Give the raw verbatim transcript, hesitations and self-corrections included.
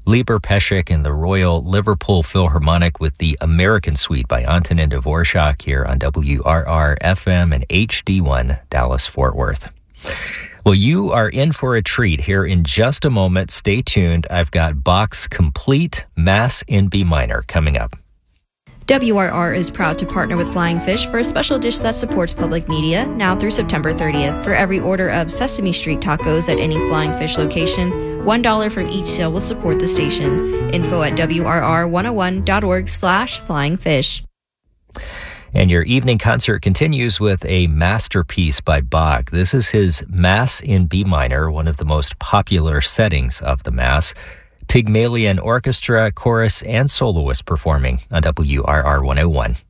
Lieber Peschik and the Royal Liverpool Philharmonic with the American Suite by Antonin Dvorak here on W R R F M and H D one Dallas-Fort Worth. Well, you are in for a treat here in just a moment. Stay tuned. I've got Bach's Complete Mass in B minor coming up. W R R is proud to partner with Flying Fish for a special dish that supports public media now through September thirtieth. For every order of Sesame Street tacos at any Flying Fish location, one dollar from each sale will support the station. Info at W R R one oh one dot org slash flying fish. And your evening concert continues with a masterpiece by Bach. This is his Mass in B minor, one of the most popular settings of the Mass. Pygmalion Orchestra, chorus, and soloist performing on W R R one oh one.